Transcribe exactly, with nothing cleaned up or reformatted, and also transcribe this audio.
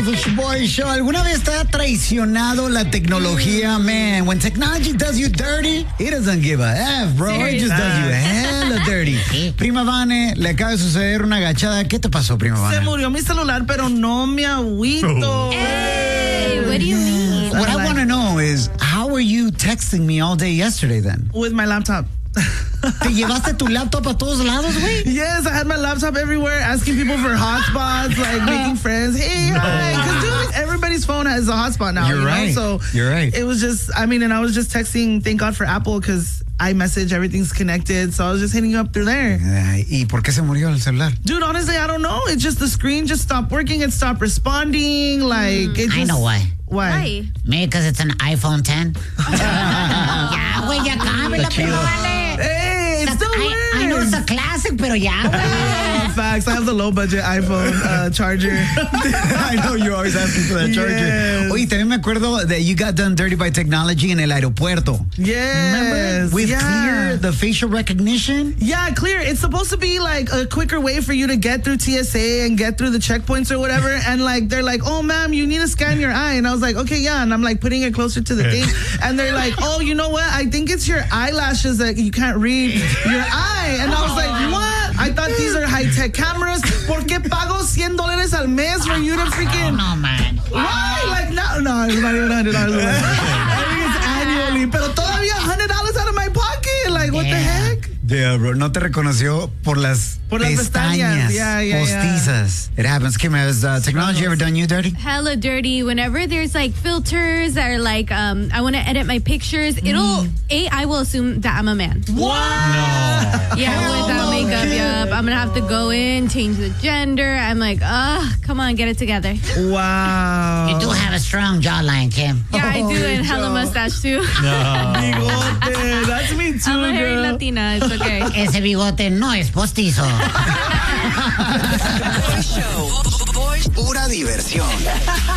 with the Boy Show. ¿Alguna vez te ha traicionado la tecnología? Man, when technology does you dirty, it doesn't give a F, bro. It just does you hella dirty. Prima Vane, le acaba de suceder una agachada. ¿Qué te pasó, Prima Vane? Se murió mi celular, pero no me agüito. Hey, what do you mean? What I like, want to know is, how were you texting me all day yesterday then? With my laptop. ¿Te llevaste tu laptop a todos lados, güey? Yes, I had my laptop everywhere, asking people for hotspots, like making friends. Hey, hi. Because dude, everybody's phone has a hotspot now. You're you right. Know? So You're right. It was just, I mean, and I was just texting, thank God for Apple, because iMessage, everything's connected. So I was just hitting you up through there. Ay, ¿y por qué se murió el celular? Dude, honestly, I don't know. It's just the screen just stopped working. It stopped responding. Like, it just, I know why. Why? Why? Maybe because it's an iPhone ten. Ya, güey, ya cámbiala, Prima Vane. Hey, it still I, works. I know it's a classic, pero ya, güey. Uh, facts. I have the low budget iPhone uh, charger. I know you're always asking for that charger. Yes. Oye, también me acuerdo that you got done dirty by technology en el aeropuerto. Yes. With yeah. Clear, the facial recognition. Yeah, Clear. It's supposed to be like a quicker way for you to get through T S A and get through the checkpoints or whatever. And like, they're like, oh, ma'am, you need to scan your eye. And I was like, okay, yeah. And I'm like putting it closer to the thing. And they're like, oh, you know what? I think it's your eyelashes that you can't read your eye. And I was like, what? I thought these are high-tech cameras. ¿Por qué pago cien dólares al mes for you to freaking... No, man. Why? Like, no, no, it's not even one hundred dollars. I think it's annually. Pero todavía one hundred dollars out of my pocket. Like, what Yeah. the heck? Yeah, bro. No te reconoció por las Por las pestañas pestañas. Yeah, yeah, postizas. It happens. Kim, has uh, technology ever done you dirty? Hella dirty. Whenever there's like filters or like um, I want to edit my pictures, it'll a I will assume that I'm a man. What? Yeah, without makeup. Yep, I'm gonna have to go in, change the gender. I'm like, ah, come on, get it together. Wow. You do have a strong jawline, Kim. Yeah, I do, Oh, and hella Joe. mustache too. Bigote. That's me too, I'm a hairy girl. Latina. It's okay. Ese bigote no es postizo. Boy Show. Boy, pura diversión.